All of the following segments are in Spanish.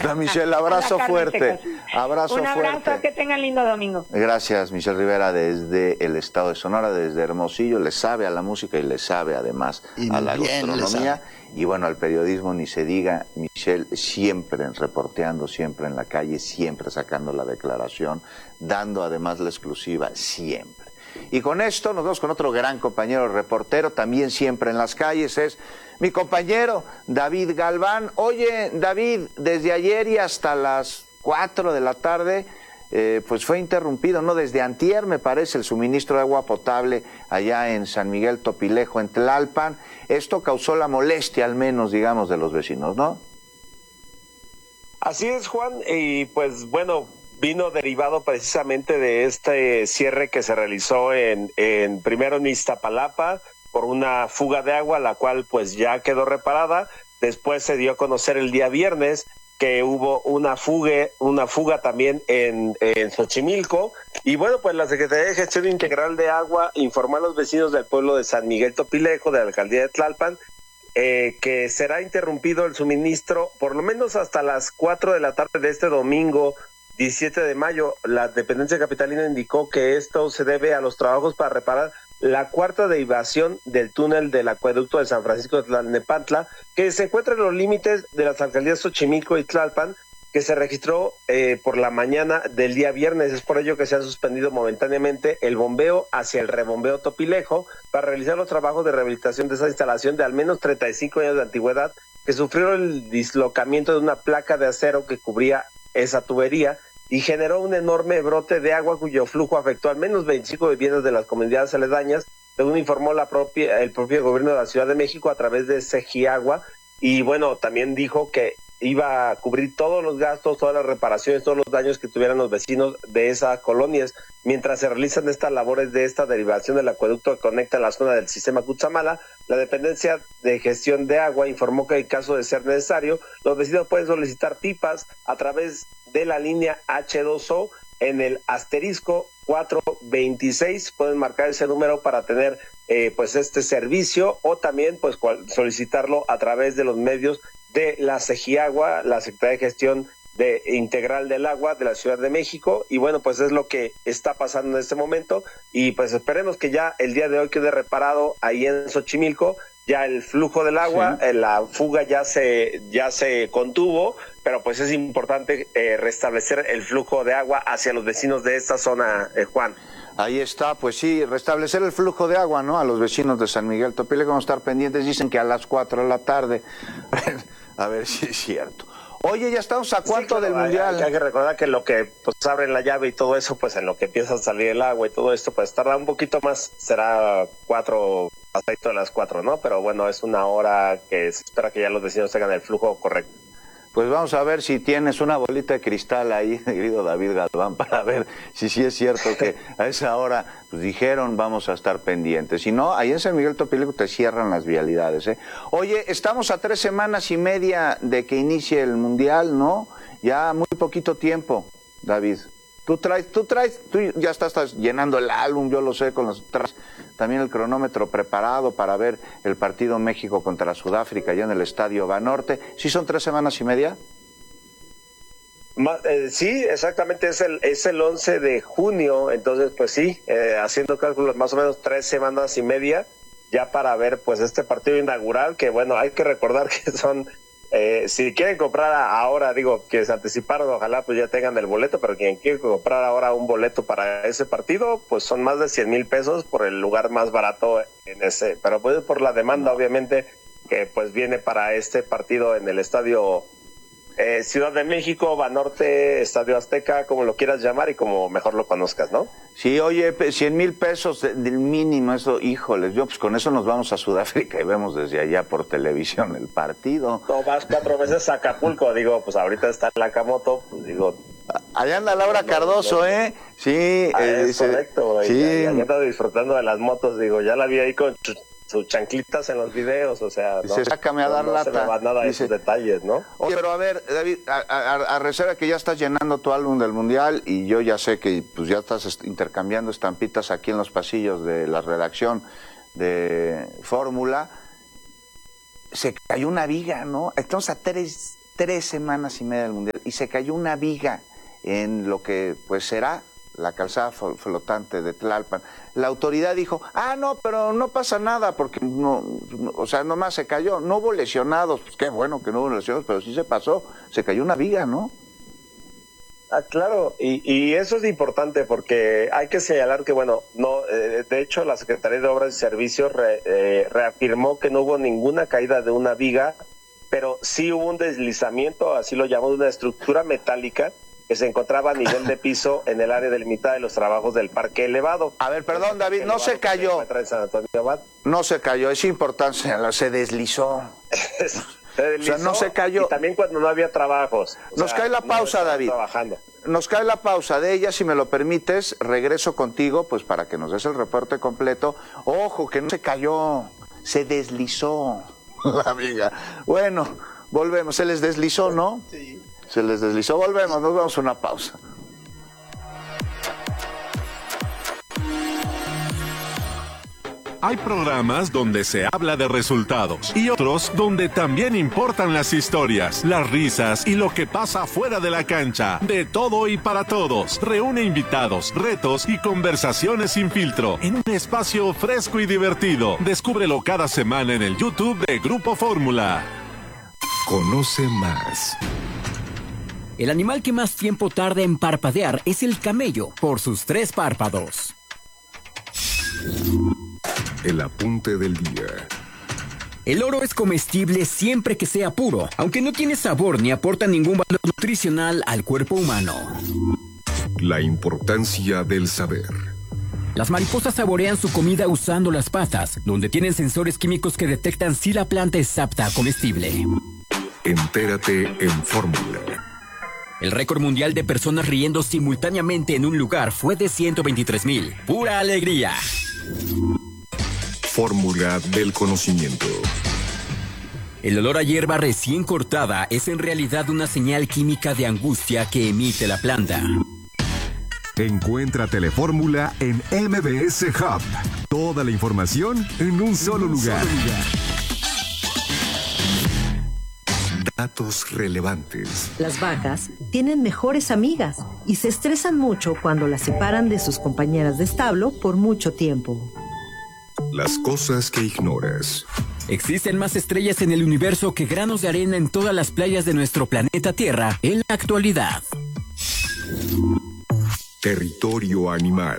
está, Michelle, abrazo fuerte. Abrazo fuerte. Un abrazo, que tengan lindo domingo. Gracias, Michelle Rivera, desde el estado de Sonora, desde Hermosillo. Le sabe a la música y le sabe además a la gastronomía. Y bueno, al periodismo ni se diga. Michelle siempre reporteando, siempre en la calle, siempre sacando la declaración, dando además la exclusiva, siempre. Y con esto nos vamos con otro gran compañero reportero, también siempre en las calles, es mi compañero David Galván. Oye, David, desde ayer y hasta las 4 de la tarde, pues fue interrumpido, ¿no? Desde antier, me parece, el suministro de agua potable allá en San Miguel Topilejo, en Tlalpan. Esto causó la molestia, al menos, digamos, de los vecinos, ¿no? Así es, Juan, y pues bueno, vino derivado precisamente de este cierre que se realizó primero en Iztapalapa por una fuga de agua, la cual pues ya quedó reparada. Después se dio a conocer el día viernes que hubo una fuga también en Xochimilco. Y bueno, pues la Secretaría de Gestión Integral de Agua informó a los vecinos del pueblo de San Miguel Topilejo, de la alcaldía de Tlalpan, que será interrumpido el suministro por lo menos hasta las 4 de la tarde de este domingo 17 de mayo. La dependencia capitalina indicó que esto se debe a los trabajos para reparar la cuarta derivación del túnel del acueducto de San Francisco de Tlalnepantla, que se encuentra en los límites de las alcaldías Xochimilco y Tlalpan, que se registró por la mañana del día viernes. Es por ello que se ha suspendido momentáneamente el bombeo hacia el rebombeo Topilejo para realizar los trabajos de rehabilitación de esa instalación de al menos 35 años de antigüedad, que sufrió el dislocamiento de una placa de acero que cubría esa tubería y generó un enorme brote de agua cuyo flujo afectó al menos 25 viviendas de las comunidades aledañas, según informó el propio gobierno de la Ciudad de México a través de Segiagua. Y bueno, también dijo que iba a cubrir todos los gastos, todas las reparaciones, todos los daños que tuvieran los vecinos de esas colonias, mientras se realizan estas labores de esta derivación del acueducto que conecta la zona del sistema Cutzamala. La dependencia de gestión de agua informó que en caso de ser necesario, los vecinos pueden solicitar pipas a través de la línea H2O en el asterisco 426, pueden marcar ese número para tener pues este servicio, o también pues solicitarlo a través de los medios de la Segiagua, la Secretaría de Gestión Integral del Agua de la Ciudad de México. Y bueno, pues es lo que está pasando en este momento, y pues esperemos que ya el día de hoy quede reparado ahí en Xochimilco ya el flujo del agua, sí. La fuga ya se contuvo, pero pues es importante restablecer el flujo de agua hacia los vecinos de esta zona, Juan. Ahí está, pues sí, restablecer el flujo de agua, ¿no? A los vecinos de San Miguel Topilejo vamos a estar pendientes, dicen que a las 4 de la tarde, a ver si es cierto. Oye, ya estamos a cuánto del Mundial. Hay que recordar que lo que pues abren la llave y todo eso, pues en lo que empieza a salir el agua y todo esto, pues tarda un poquito más, será 4, pasadito de las 4, ¿no? Pero bueno, es una hora que se espera que ya los vecinos tengan el flujo correcto. Pues vamos a ver si tienes una bolita de cristal ahí, querido David Galván, para ver si sí es cierto que a esa hora pues, dijeron vamos a estar pendientes. Si no, ahí en San Miguel Topilejo te cierran las vialidades, ¿eh? Oye, estamos a 3 semanas y media de que inicie el Mundial, ¿no? Ya muy poquito tiempo, David. Tú ya estás llenando el álbum, yo lo sé, también el cronómetro preparado para ver el partido México contra Sudáfrica allá en el Estadio Banorte. ¿Sí son 3 semanas y media? Sí, exactamente, es el 11 de junio, entonces pues sí, haciendo cálculos más o menos 3 semanas y media ya para ver pues este partido inaugural, que bueno, hay que recordar que son... si quieren comprar ahora, digo, que se anticiparon, ojalá pues ya tengan el boleto, pero quien quiere comprar ahora un boleto para ese partido, pues son más de 100,000 pesos por el lugar más barato en ese, pero pues por la demanda obviamente que pues viene para este partido en el estadio Ciudad de México, Banorte, Estadio Azteca, como lo quieras llamar y como mejor lo conozcas, ¿no? Sí, oye, 100,000 pesos del mínimo, eso, híjoles, yo pues con eso nos vamos a Sudáfrica y vemos desde allá por televisión el partido. No, vas 4 veces a Acapulco, digo, pues ahorita está en la Camoto, pues digo... Allá anda Laura Cardoso, ¿eh? Sí. Es correcto, sí. Y anda disfrutando de las motos, digo, ya la vi ahí con sus chanclitas en los videos, o sea, dice, sácame a dar lata. No se me va nada de esos detalles, ¿no? Oye, pero a ver, David, a reserva que ya estás llenando tu álbum del Mundial y yo ya sé que pues ya estás intercambiando estampitas aquí en los pasillos de la redacción de Fórmula, se cayó una viga, ¿no? Estamos a 3 semanas y media del Mundial y se cayó una viga en lo que pues será la calzada flotante de Tlalpan. La autoridad dijo, no, pero no pasa nada porque o sea, nomás se cayó, no hubo lesionados. Pues qué bueno que no hubo lesionados, pero sí se pasó, se cayó una viga, ¿no? Claro, y eso es importante porque hay que señalar que, bueno, de hecho la Secretaría de Obras y Servicios reafirmó que no hubo ninguna caída de una viga, pero sí hubo un deslizamiento, así lo llamamos, de una estructura metálica que se encontraba a nivel de piso en el área delimitada de los trabajos del parque elevado. A ver, perdón, David, no se cayó. No se cayó, es importante señalar, se deslizó. Se deslizó, o sea, no se cayó. Y también cuando no había trabajos. Nos cae la pausa, David. Trabajando. Nos cae la pausa de ella, si me lo permites, regreso contigo, pues para que nos des el reporte completo. Ojo, que no se cayó, se deslizó la amiga. Bueno, volvemos, se les deslizó, ¿no? Sí. Se les deslizó, volvemos, nos vamos a una pausa. Hay programas donde se habla de resultados y otros donde también importan las historias, las risas y lo que pasa fuera de la cancha. De todo y para todos. Reúne invitados, retos y conversaciones sin filtro en un espacio fresco y divertido. Descúbrelo cada semana en el YouTube de Grupo Fórmula. Conoce más. El animal que más tiempo tarda en parpadear es el camello, por sus 3 párpados. El apunte del día. El oro es comestible siempre que sea puro, aunque no tiene sabor ni aporta ningún valor nutricional al cuerpo humano. La importancia del saber. Las mariposas saborean su comida usando las patas, donde tienen sensores químicos que detectan si la planta es apta a comestible. Entérate en Fórmula. El récord mundial de personas riendo simultáneamente en un lugar fue de 123,000. ¡Pura alegría! Fórmula del conocimiento. El olor a hierba recién cortada es en realidad una señal química de angustia que emite la planta. Encuentra Telefórmula en MBS Hub. Toda la información en un solo lugar. Datos relevantes. Las vacas tienen mejores amigas y se estresan mucho cuando las separan de sus compañeras de establo por mucho tiempo. Las cosas que ignoras. Existen más estrellas en el universo que granos de arena en todas las playas de nuestro planeta Tierra en la actualidad. Territorio animal.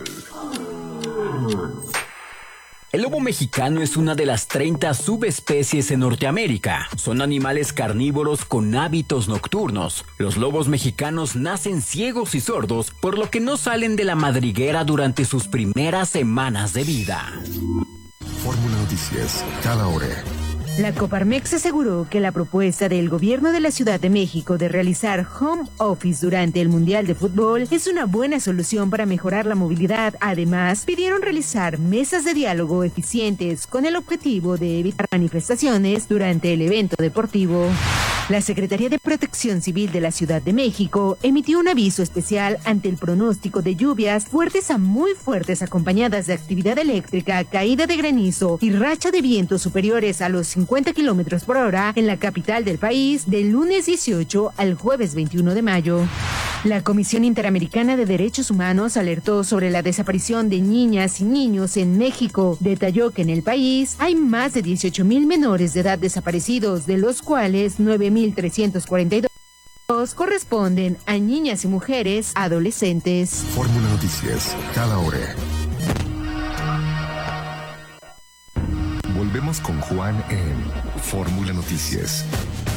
El lobo mexicano es una de las 30 subespecies en Norteamérica. Son animales carnívoros con hábitos nocturnos. Los lobos mexicanos nacen ciegos y sordos, por lo que no salen de la madriguera durante sus primeras semanas de vida. Fórmula Noticias, cada hora. La Coparmex aseguró que la propuesta del gobierno de la Ciudad de México de realizar home office durante el Mundial de Fútbol es una buena solución para mejorar la movilidad. Además, pidieron realizar mesas de diálogo eficientes con el objetivo de evitar manifestaciones durante el evento deportivo. La Secretaría de Protección Civil de la Ciudad de México emitió un aviso especial ante el pronóstico de lluvias fuertes a muy fuertes acompañadas de actividad eléctrica, caída de granizo y racha de vientos superiores a los 50 kilómetros por hora en la capital del país del lunes 18 al jueves 21 de mayo. La Comisión Interamericana de Derechos Humanos alertó sobre la desaparición de niñas y niños en México. Detalló que en el país hay más de 18,000 menores de edad desaparecidos, de los cuales 9,342 corresponden a niñas y mujeres adolescentes. Fórmula Noticias, cada hora. Volvemos con Juan en Fórmula Noticias.